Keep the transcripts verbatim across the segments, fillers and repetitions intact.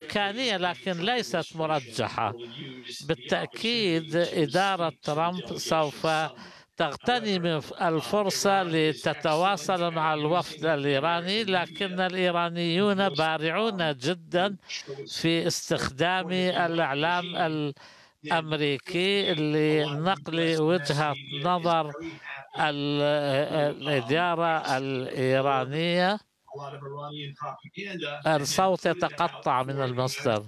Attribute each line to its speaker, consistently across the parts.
Speaker 1: إمكانية لكن ليست مرجحة. بالتأكيد إدارة ترامب سوف تغتنم الفرصة لتتواصل مع الوفد الإيراني، لكن الإيرانيون بارعون جدا في استخدام الإعلام الأمريكي لنقل وجهة نظر الإدارة الإيرانية. الصوت يتقطع من المصدر.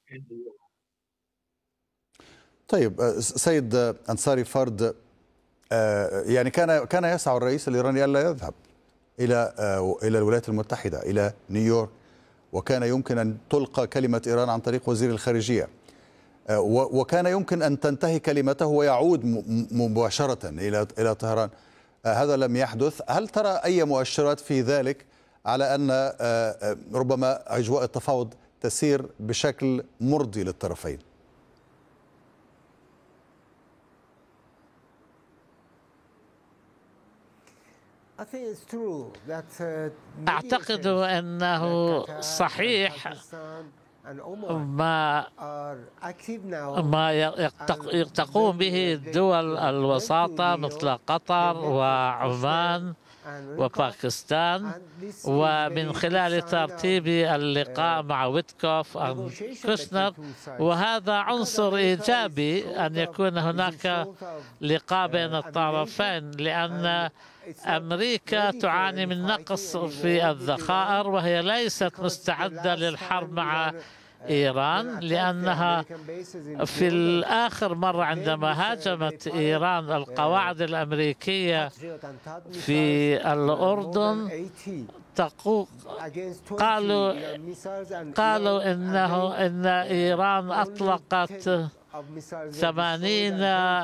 Speaker 2: طيب سيد أنصاري فرد، يعني كان كان يسعى الرئيس الإيراني ألا يذهب إلى إلى الولايات المتحدة إلى نيويورك، وكان يمكن أن تلقى كلمة إيران عن طريق وزير الخارجية، وكان يمكن أن تنتهي كلمته ويعود مباشرة إلى إلى طهران. هذا لم يحدث. هل ترى أي مؤشرات في ذلك على أن ربما أجواء التفاوض تسير بشكل مرضي للطرفين؟
Speaker 1: أعتقد أنه صحيح ما ما تقوم به دول الوساطة مثل قطر وعمان وباكستان، ومن خلال ترتيب اللقاء مع ويتكوف أو كوشنر، وهذا عنصر إيجابي أن يكون هناك لقاء بين الطرفين، لأن أمريكا تعاني من نقص في الذخائر وهي ليست مستعدة للحرب مع إيران، لأنها في الآخر مرة عندما هاجمت إيران القواعد الأمريكية في الأردن قالوا قالوا إنه إن إيران أطلقت ثمانين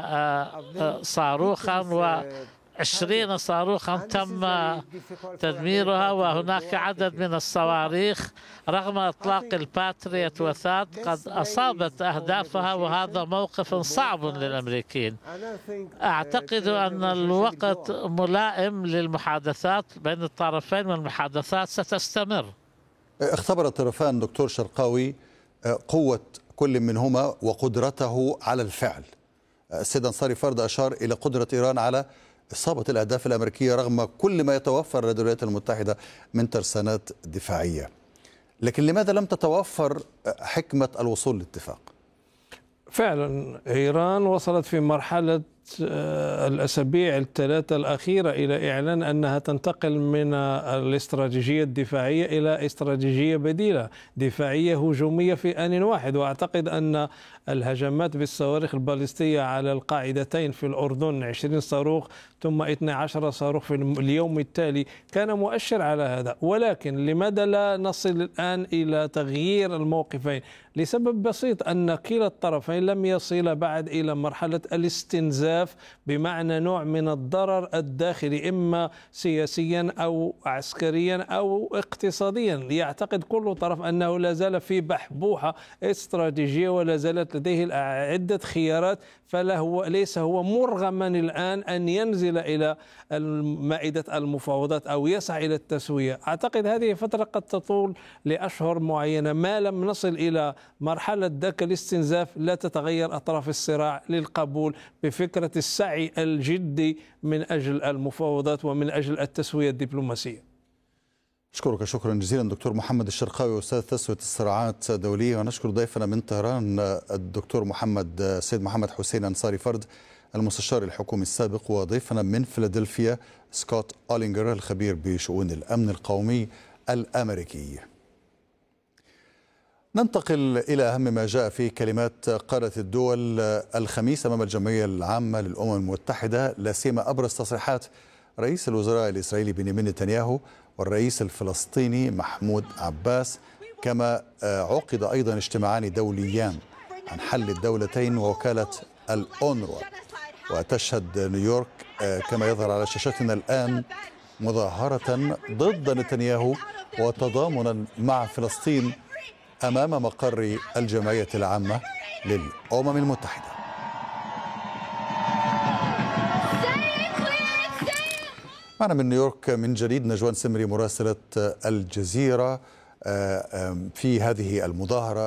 Speaker 1: صاروخا و عشرين صاروخا تم تدميرها، وهناك عدد من الصواريخ رغم إطلاق الباتريوت وثاد قد أصابت أهدافها، وهذا موقف صعب للأمريكيين. أعتقد أن الوقت ملائم للمحادثات بين الطرفين، والمحادثات ستستمر.
Speaker 2: اختبر الطرفان دكتور شرقاوي قوة كل منهما وقدرته على الفعل. السيد أنصاري فرد أشار إلى قدرة إيران على إصابة الأهداف الأمريكية رغم كل ما يتوفر لدى الولايات المتحدة من ترسانات دفاعية، لكن لماذا لم تتوفر حكمة الوصول لاتفاق؟
Speaker 3: فعلا إيران وصلت في مرحلة الأسابيع الثلاثة الأخيرة إلى إعلان أنها تنتقل من الاستراتيجية الدفاعية إلى استراتيجية بديلة دفاعية هجومية في آن واحد. وأعتقد أن الهجمات بالصواريخ البالستية على القاعدتين في الأردن عشرين صاروخ ثم اثني عشر صاروخ في اليوم التالي كان مؤشر على هذا. ولكن لماذا لا نصل الآن إلى تغيير الموقفين؟ لسبب بسيط، أن كلا الطرفين لم يصل بعد إلى مرحلة الاستنزاف بمعنى نوع من الضرر الداخلي، إما سياسيا أو عسكريا أو اقتصاديا. يعتقد كل طرف أنه لا زال في بحبوحة استراتيجية ولا زالت لديه عدة خيارات، فلا هو ليس هو مرغما الآن أن ينزل إلى مائدة المفاوضات أو يسعى إلى التسوية. أعتقد هذه فترة قد تطول لأشهر معينة. ما لم نصل إلى مرحلة ذاك الاستنزاف لا تتغير أطراف الصراع للقبول بفكرة السعي الجدي من أجل المفاوضات ومن أجل التسوية الدبلوماسية.
Speaker 2: أشكرك شكرا جزيلا دكتور محمد الشرقاوي، أستاذ تسوية الصراعات الدولية. ونشكر ضيفنا من طهران الدكتور محمد السيد محمد حسين أنصاري فرد، المستشار الحكومي السابق، وضيفنا من فيلادلفيا سكوت أولينجر الخبير بشؤون الأمن القومي الأمريكي. ننتقل إلى أهم ما جاء في كلمات قادة الدول الخميس أمام الجمعية العامة للأمم المتحدة، لا سيما أبرز تصريحات رئيس الوزراء الإسرائيلي بنيامين نتنياهو والرئيس الفلسطيني محمود عباس. كما عقد أيضا اجتماعان دوليان عن حل الدولتين ووكالة الأونروا. وتشهد نيويورك كما يظهر على شاشتنا الآن مظاهرة ضد نتنياهو وتضامنا مع فلسطين أمام مقر الجمعية العامة للأمم المتحدة. معنا من نيويورك من جديد نجوان سمري مراسلة الجزيرة في هذه المظاهرة